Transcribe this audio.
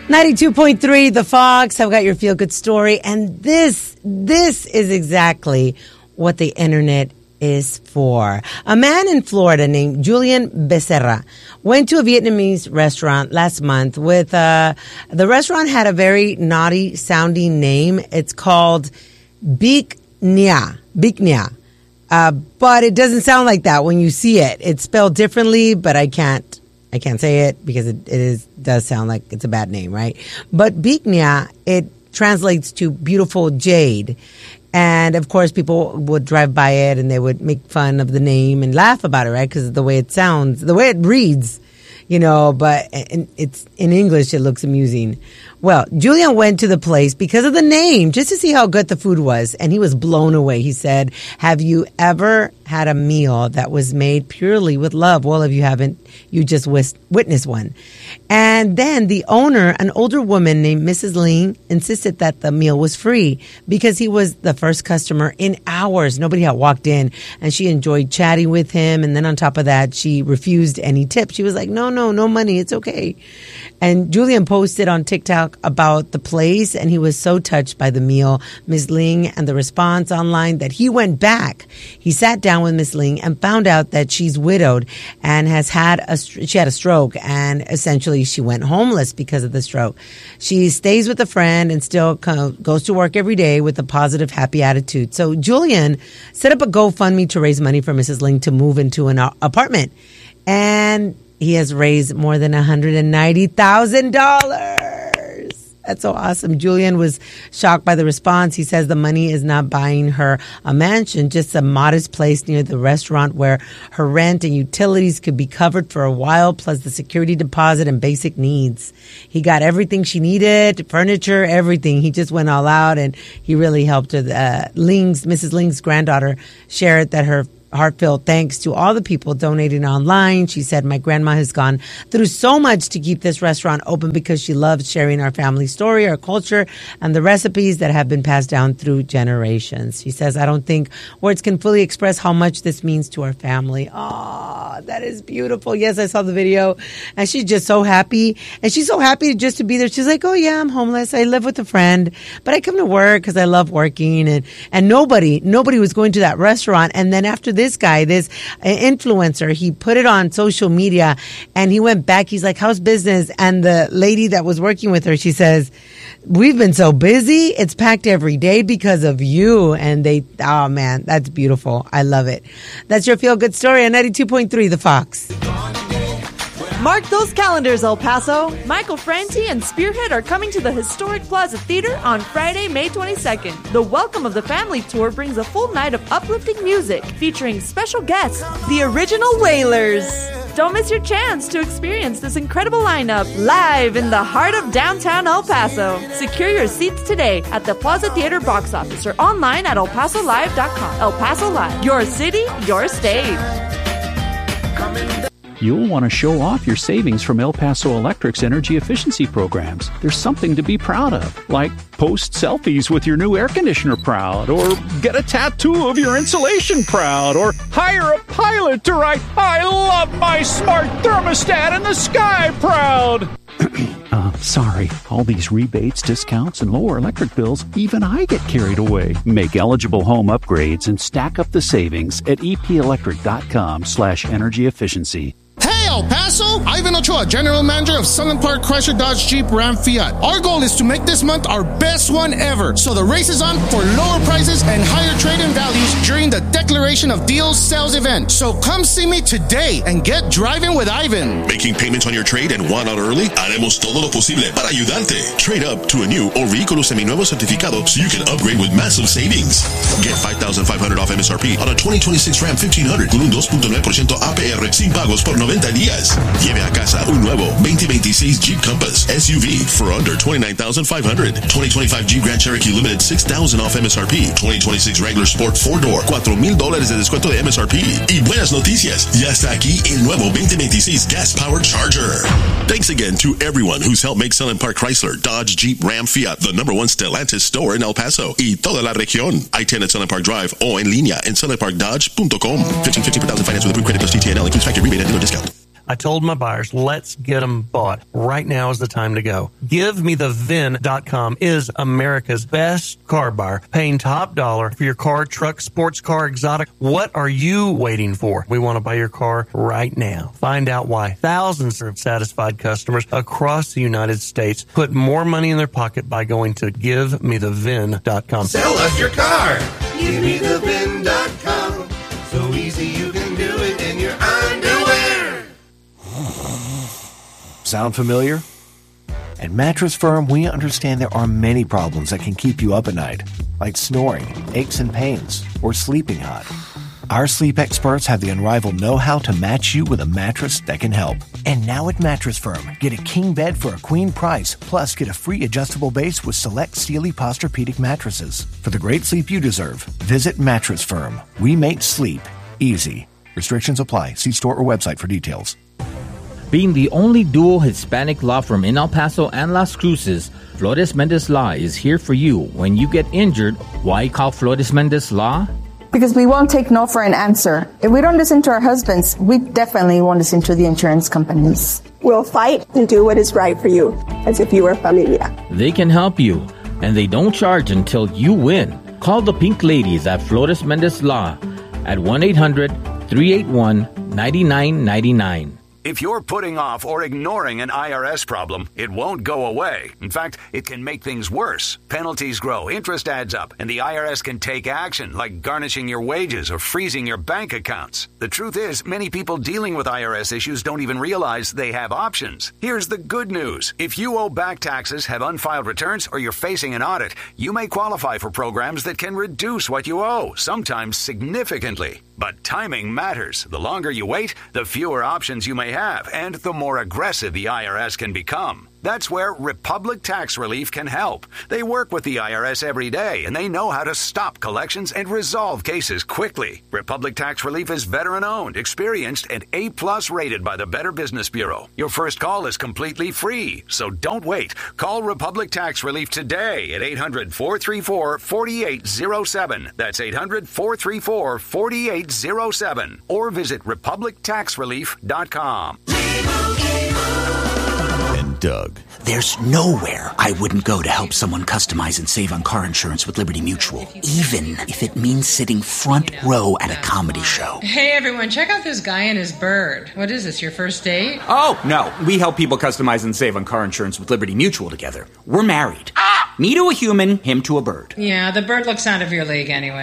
92.3 The Fox. I've got your feel-good story. And this is exactly what the internet is for. A man in Florida named Julian Becerra went to a Vietnamese restaurant last month with, the restaurant had a very naughty sounding name. It's called Bic Nha. But it doesn't sound like that when you see it. It's spelled differently, but I can't say it because it does sound like it's a bad name, right? But Bic Nha, it translates to beautiful jade. And of course, people would drive by it and they would make fun of the name and laugh about it, right? Because of the way it sounds, the way it reads, but it's in English, it looks amusing. Well, Julian went to the place because of the name, just to see how good the food was. And he was blown away. He said, have you ever had a meal that was made purely with love? Well, if you haven't, you just witnessed one. And then the owner, an older woman named Mrs. Ling, insisted that the meal was free because he was the first customer in hours. Nobody had walked in, and she enjoyed chatting with him. And then on top of that, she refused any tip. She was like, no money. It's okay. And Julian posted on TikTok about the place, and he was so touched by the meal, Ms. Ling, and the response online that he went back. He sat down with Ms. Ling and found out that she's widowed and she had a stroke, and essentially she went homeless because of the stroke. She stays with a friend and still goes to work every day with a positive, happy attitude. So Julian set up a GoFundMe to raise money for Mrs. Ling to move into an apartment, and he has raised more than $190,000. That's so awesome. Julian was shocked by the response. He says the money is not buying her a mansion, just a modest place near the restaurant where her rent and utilities could be covered for a while, plus the security deposit and basic needs. He got everything she needed, furniture, everything. He just went all out, and he really helped her. Mrs. Ling's granddaughter shared that her heartfelt thanks to all the people donating online. She said, my grandma has gone through so much to keep this restaurant open because she loves sharing our family story, our culture, and the recipes that have been passed down through generations. She says, I don't think words can fully express how much this means to our family. Oh, that is beautiful. Yes, I saw the video, and she's just so happy. And she's so happy just to be there. She's like, oh yeah, I'm homeless. I live with a friend, but I come to work because I love working. And nobody was going to that restaurant. And then after this guy, this influencer, he put it on social media, and he went back. He's like, how's business? And the lady that was working with her, she says, we've been so busy. It's packed every day because of you. And oh man, that's beautiful. I love it. That's your feel good story on 92.3 The Fox. Mark those calendars, El Paso. Michael Franti and Spearhead are coming to the historic Plaza Theater on Friday, May 22nd. The Welcome of the Family Tour brings a full night of uplifting music featuring special guests, the original Wailers. Don't miss your chance to experience this incredible lineup live in the heart of downtown El Paso. Secure your seats today at the Plaza Theater box office or online at elpasolive.com. El Paso Live, your city, your stage. You'll want to show off your savings from El Paso Electric's energy efficiency programs. There's something to be proud of, like post selfies with your new air conditioner proud, or get a tattoo of your insulation proud, or hire a pilot to write, I love my smart thermostat in the sky proud. Sorry, all these rebates, discounts, and lower electric bills, even I get carried away. Make eligible home upgrades and stack up the savings at epelectric.com/energy efficiency. Hey, El Paso! Ivan Ochoa, General Manager of Sunland Park Chrysler Dodge Jeep Ram Fiat. Our goal is to make this month our best one ever. So the race is on for lower prices and higher trade-in values during the Declaration of Deals sales event. So come see me today and get driving with Ivan. Making payments on your trade and want out early? Haremos todo lo posible para ayudarte. Trade up to a new or vehículo seminuevo certificado so you can upgrade with massive savings. Get $5,500 off MSRP on a 2026 Ram 1500 con un 2.9% APR sin pagos por 90 días. Lleve a casa un nuevo 2026 Jeep Compass SUV for under $29,500. 2025 Jeep Grand Cherokee Limited $6,000 off MSRP. 2026 Wrangler Sport 4-Door $4,000 de descuento de MSRP. Y buenas noticias, ya está aquí el nuevo 2026 Gas Powered Charger. Thanks again to everyone who's helped make Sunland Park Chrysler, Dodge, Jeep, Ram, Fiat the #1 Stellantis store in El Paso y toda la región. I-10 at Sunland Park Drive o en línea en sunlandparkdodge.com. 1550 per thousand finance with approved credit plus TTNL includes factory rebate and dealer discount. I told my buyers, let's get them bought. Right now is the time to go. GiveMeTheVin.com is America's best car buyer, paying top dollar for your car, truck, sports car, exotic. What are you waiting for? We want to buy your car right now. Find out why thousands of satisfied customers across the United States put more money in their pocket by going to GiveMeTheVin.com. Sell us your car. GiveMeTheVin.com. So easy you can do it in your underwear. Sound familiar? At Mattress Firm, we understand there are many problems that can keep you up at night, like snoring, aches and pains, or sleeping hot. Our sleep experts have the unrivaled know-how to match you with a mattress that can help. And now at Mattress Firm, get a king bed for a queen price, plus get a free adjustable base with select Sealy Posturepedic mattresses. For the great sleep you deserve, visit Mattress Firm. We make sleep easy. Restrictions apply. See store or website for details. Being the only dual Hispanic law firm in El Paso and Las Cruces, Flores Mendez Law is here for you when you get injured. Why call Flores Mendez Law? Because we won't take no for an answer. If we don't listen to our husbands, we definitely won't listen to the insurance companies. We'll fight and do what is right for you, as if you were familia. They can help you, and they don't charge until you win. Call the Pink Ladies at Flores Mendez Law at 1-800-381-9999. If you're putting off or ignoring an IRS problem, it won't go away. In fact, it can make things worse. Penalties grow, interest adds up, and the IRS can take action, like garnishing your wages or freezing your bank accounts. The truth is, many people dealing with IRS issues don't even realize they have options. Here's the good news. If you owe back taxes, have unfiled returns, or you're facing an audit, you may qualify for programs that can reduce what you owe, sometimes significantly. But timing matters. The longer you wait, the fewer options you may have, and the more aggressive the IRS can become. That's where Republic Tax Relief can help. They work with the IRS every day, and they know how to stop collections and resolve cases quickly. Republic Tax Relief is veteran-owned, experienced, and A+ rated by the Better Business Bureau. Your first call is completely free, so don't wait. Call Republic Tax Relief today at 800-434-4807. That's 800-434-4807. Or visit RepublicTaxRelief.com. Doug. There's nowhere I wouldn't go to help someone customize and save on car insurance with Liberty Mutual, even if it means sitting front row at a comedy show. Hey everyone, check out this guy and his bird. What is this, your first date? Oh, no. We help people customize and save on car insurance with Liberty Mutual together. We're married. Me to a human, him to a bird. Yeah, the bird looks out of your league anyway.